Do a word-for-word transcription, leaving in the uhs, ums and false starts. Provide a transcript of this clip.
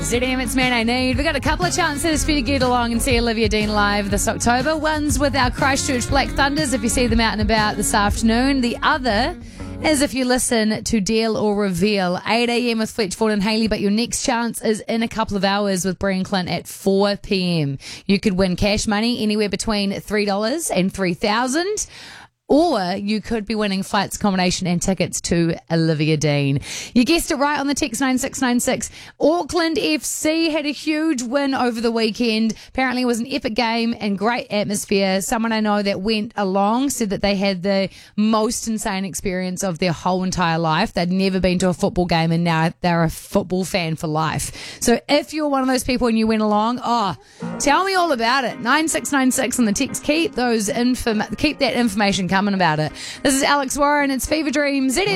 Z M, it's Man I Need. We've got a couple of chances for you to get along and see Olivia Dean live this October. One's with our Christchurch Black Thunders, if you see them out and about this afternoon. The other is if you listen to Deal or Reveal, eight a.m. with Fletch Ford and Hayley, but your next chance is in a couple of hours with Brian Clint at four p.m. You could win cash money anywhere between three dollars and three thousand dollars. Or you could be winning flights, accommodation and tickets to Olivia Dean. You guessed it right on the text nine six nine six. Auckland F C had a huge win over the weekend. Apparently it was an epic game and great atmosphere. Someone I know that went along said that they had the most insane experience of their whole entire life. They'd never been to a football game and now they're a football fan for life. So if you're one of those people and you went along, oh, tell me all about it. nine six nine six on the text. Keep those inform- keep that information coming about it. This is Alex Warren. It's Fever Dreams.